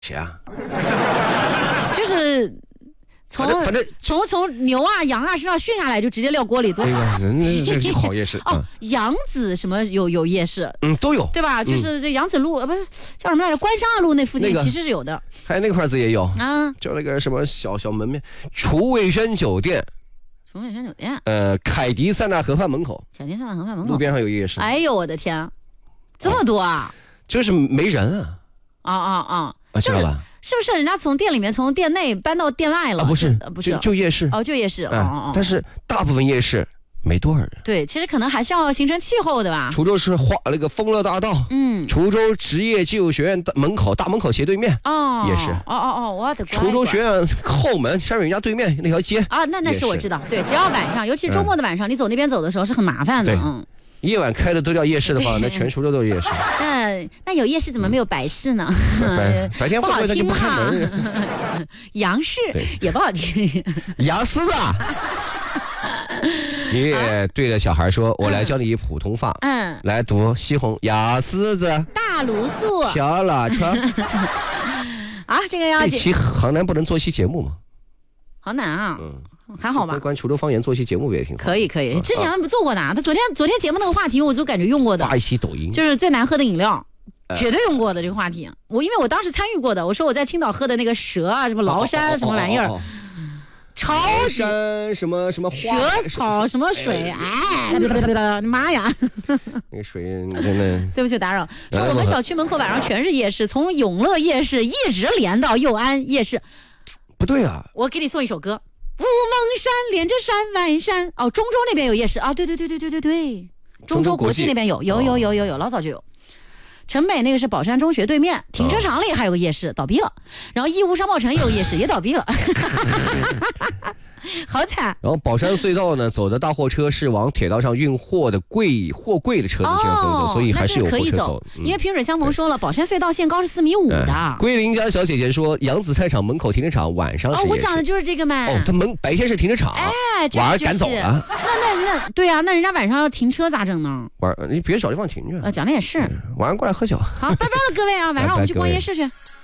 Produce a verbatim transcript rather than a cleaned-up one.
谁啊？ 就是从反正从从牛啊羊啊身上训下来就直接撂锅里，多好。 那个那这是好夜市哦，扬子什么有有夜市， 嗯，都有， 对吧？就是这扬子路，呃，不是叫什么来着？关山二路那附近那个其实是有的， 还有那个牌子也有啊， 叫那个什么小小门面，楚味轩酒店。 崇伟轩酒店， 呃，凯迪塞纳河畔门口， 凯迪塞纳河畔门口路边上有夜市。 哎呦我的天，这么多啊！ 就是没人啊！ 啊啊啊！ 啊，知道吧？ 是不是人家从店里面从店内搬到店外了？ 啊，不是， 不是， 就就夜市。 哦，就夜市。哦哦。 但是大部分夜市没多少人。 对，其实可能还是要形成气候的吧。 滁州市花那个丰乐大道， 嗯， 滁州职业技术学院门口大门口斜对面哦， 夜市。 哦哦哦，我的。 滁州学院后门山水人家对面那条街啊，那那是我知道。对，只要晚上，尤其是周末的晚上，你走那边走的时候是很麻烦的。嗯。 夜晚开的都叫夜市的话，那全滁州都是夜市。 那那有夜市怎么没有白市呢？ 白白天会不会他就不开门？杨氏也不好听。 杨丝啊！你也对着小孩说：“我来教你普通话。”嗯，来读西红牙丝子。 大卤素。 小拉车。 啊，这个要这期杭南不能做期节目吗？ 好难啊。嗯。还好吧， 关于滁州方言做一期节目也挺好。 可以可以，之前不做过的、啊，他昨天昨天节目那个话题，我就感觉用过的。 发一期抖音， 就是最难喝的饮料，呃、绝对用过的这个话题。我因为我当时参与过的，我说我在青岛喝的那个蛇啊，什么崂山、哦、什么玩意儿，哦哦哦哦、超级山什么什么蛇草什么水，哎，妈呀！ 那个水真的。 对不起打扰，说我们小区门口晚上全是夜市，从永乐夜市一直连到佑安夜市。 不对啊， 我给你送一首歌。乌蒙山连着山外山，哦，中州那边有夜市啊，对对对对对对对，中州国际那边有，有有有有有，老早就有。城北那个是宝山中学对面，停车场里还有个夜市，倒闭了。然后义乌商贸城也有夜市，也倒闭了。好惨。 然后宝山隧道呢，走的大货车是往铁道上运货的柜货柜的车子经常走走，所以还是有货车走。 嗯、因为萍水相逢说了，宝山隧道限高是四米五的。 桂林家小姐姐说，扬子菜场门口停车场晚上是夜市。 哦，我讲的就是这个嘛。 哦，他门白天是停车场， 哎，就是、 晚上赶走了。 那那那对啊，那人家晚上要停车咋整呢？ 晚你别找地方停着。 呃，讲的也是。 嗯、晚上过来喝酒。 好，拜拜了各位啊，晚上我们去逛夜市去。